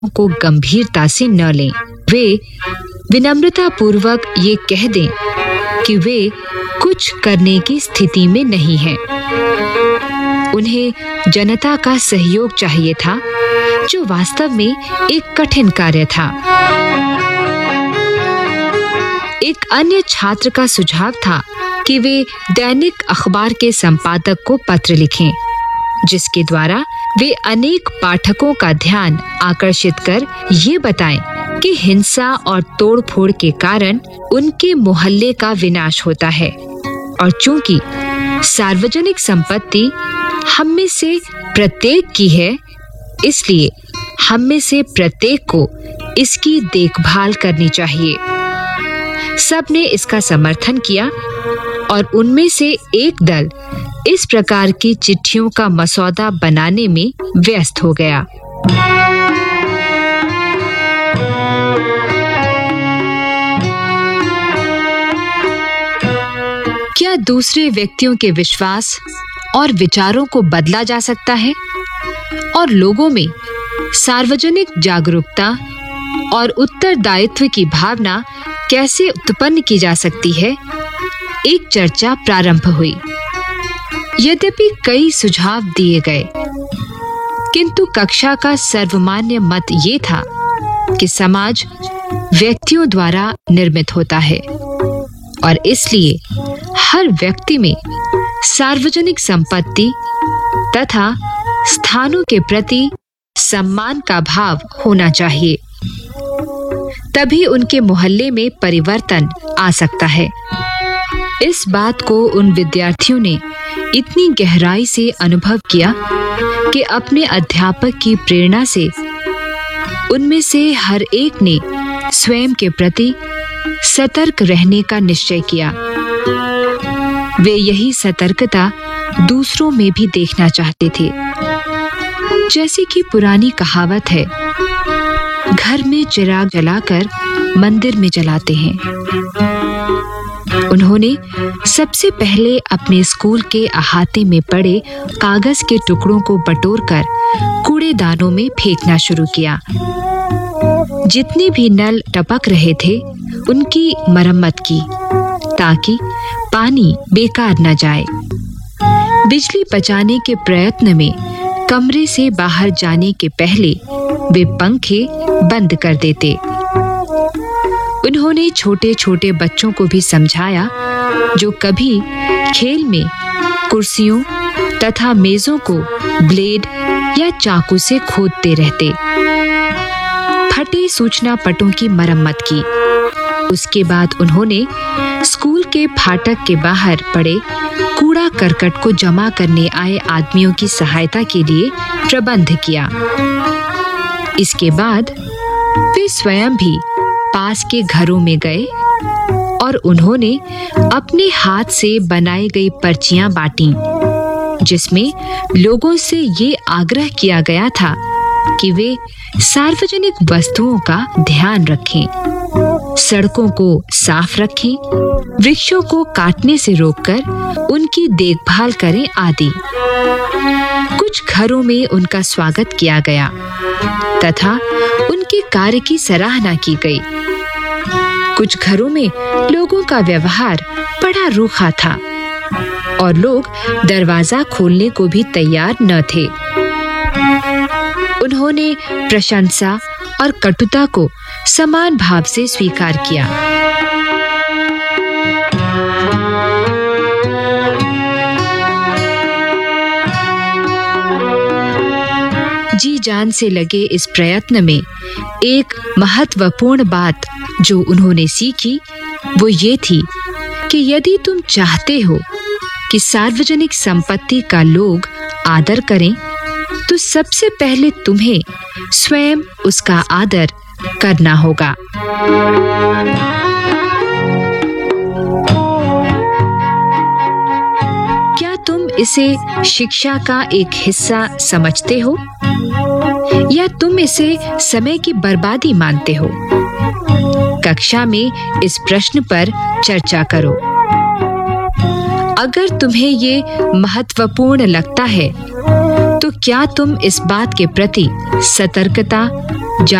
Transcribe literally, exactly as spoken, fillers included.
को गंभीरता से न लें। वे विनम्रता पूर्वक ये कह दें कि वे कुछ करने की स्थिति में नहीं हैं। उन्हें जनता का सहयोग चाहिए था, जो वास्तव में एक कठिन कार्य था। एक अन्य छात्र का सुझाव था कि वे दैनिक अखबार के संपादक को पत्र लिखें, जिसके द्वारा वे अनेक पाठकों का ध्यान आकर्षित कर ये बताएं कि हिंसा और तोड़फोड़ के कारण उनके मोहल्ले का विनाश होता है, और चूंकि सार्वजनिक संपत्ति हम में से प्रत्येक की है, इसलिए हम में से प्रत्येक को इसकी देखभाल करनी चाहिए। सबने इसका समर्थन किया और उनमें से एक दल इस प्रकार की चिट्ठियों का मसौदा बनाने में व्यस्त हो गया। क्या दूसरे व्यक्तियों के विश्वास और विचारों को बदला जा सकता है और लोगों में सार्वजनिक जागरूकता और उत्तरदायित्व की भावना कैसे उत्पन्न की जा सकती है? एक चर्चा प्रारंभ हुई। यद्यपि कई सुझाव दिए गए, किंतु कक्षा का सर्वमान्य मत ये था कि समाज व्यक्तियों द्वारा निर्मित होता है और इसलिए हर व्यक्ति में सार्वजनिक संपत्ति तथा स्थानों के प्रति सम्मान का भाव होना चाहिए। तभी उनके मोहल्ले में परिवर्तन आ सकता है। इस बात को उन विद्यार्थियों ने इतनी गहराई से अनुभव किया कि अपने अध्यापक की प्रेरणा से उनमें से हर एक ने स्वयं के प्रति सतर्क रहने का निश्चय किया। वे यही सतर्कता दूसरों में भी देखना चाहते थे। जैसे कि पुरानी कहावत है, घर में चिराग जलाकर मंदिर में जलाते हैं। उन्होंने सबसे पहले अपने स्कूल के अहाते में पड़े कागज के टुकड़ों को बटोरकर कूड़ेदानों में फेंकना शुरू किया। जितने भी नल टपक रहे थे, उनकी मरम्मत की ताकि पानी बेकार न जाए। बिजली बचाने के प्रयत्न में कमरे से बाहर जाने के पहले वे पंखे बंद कर देते। उन्होंने छोटे-छोटे बच्चों को भी समझाया, जो कभी खेल में कुर्सियों तथा मेजों को ब्लेड या चाकू से खोदते रहते। फटे सूचना पटों की मरम्मत की। उसके बाद उन्होंने स्कूल के फाटक के बाहर पड़े कूड़ा करकट को जमा करने आए आदमियों की सहायता के लिए प्रबंध किया। इसके बाद वे स्वयं भी पास के घरों में गए और उन्होंने अपने हाथ से बनाई गई पर्चियां बांटी, जिसमें लोगों से ये आग्रह किया गया था कि वे सार्वजनिक वस्तुओं का ध्यान रखें, सड़कों को साफ रखें, वृक्षों को काटने से रोककर उनकी देखभाल करें आदि। कुछ घरों में उनका स्वागत किया गया तथा उनके कार्य की सराहना की गई। कुछ घरों में लोगों का व्यवहार बड़ा रूखा था और लोग दरवाजा खोलने को भी तैयार न थे। उन्होंने प्रशंसा और कटुता को समान भाव से स्वीकार किया। जी जान से लगे इस प्रयत्न में एक महत्वपूर्ण बात जो उन्होंने सीखी, वो ये थी कि यदि तुम चाहते हो कि सार्वजनिक संपत्ति का लोग आदर करें, तो सबसे पहले तुम्हें स्वयं उसका आदर करना होगा। क्या तुम इसे शिक्षा का एक हिस्सा समझते हो या तुम इसे समय की बर्बादी मानते हो? कक्षा में इस प्रश्न पर चर्चा करो। अगर तुम्हें ये महत्वपूर्ण लगता है, तो क्या तुम इस बात के प्रति सतर्कता